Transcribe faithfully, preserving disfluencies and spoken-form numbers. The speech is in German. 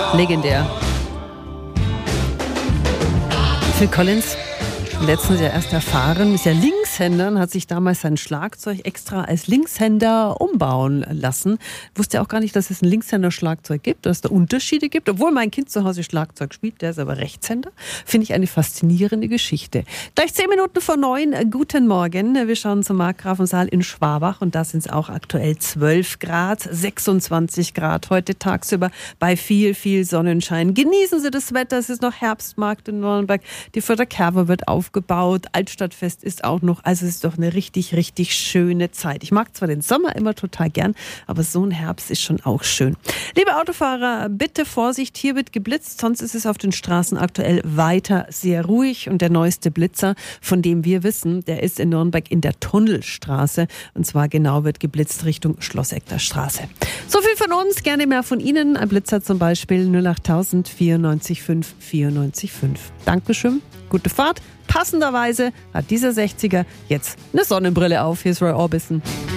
Legendär. Phil Collins, letztens ja erst erfahren, ist ja Linkshänder und hat sich damals sein Schlagzeug extra als Linkshänder umbauen lassen. Wusste auch gar nicht, dass es ein Linkshänder-Schlagzeug gibt, dass es da Unterschiede gibt. Obwohl mein Kind zu Hause Schlagzeug spielt, der ist aber Rechtshänder. Finde ich eine faszinierende Geschichte. Gleich zehn Minuten vor neun, guten Morgen. Wir schauen zum Markgrafensaal in Schwabach und da sind es auch aktuell zwölf Grad, sechsundzwanzig Grad heute tagsüber bei viel, viel Sonnenschein. Genießen Sie das Wetter, es ist noch Herbstmarkt in Nürnberg. Die Förderkerwe wird aufgebaut, Altstadtfest ist auch noch, also es ist doch eine richtig, richtig schöne Zeit. Ich mag zwar den Sommer immer total gern, aber so ein Herbst ist schon auch schön. Liebe Autofahrer, bitte Vorsicht, hier wird geblitzt, sonst ist es auf den Straßen aktuell weiter sehr ruhig und der neueste Blitzer, von dem wir wissen, der ist in Nürnberg in der Tunnelstraße und zwar genau wird geblitzt Richtung Schlosseckter Straße. So viel von uns, gerne mehr von Ihnen. Ein Blitzer zum Beispiel null acht tausend vierundneunzig fünf vierundneunzig fünf. Dankeschön, gute Fahrt. Passenderweise hat dieser sechziger jetzt eine Sonnenbrille auf. Hier ist Roy Orbison.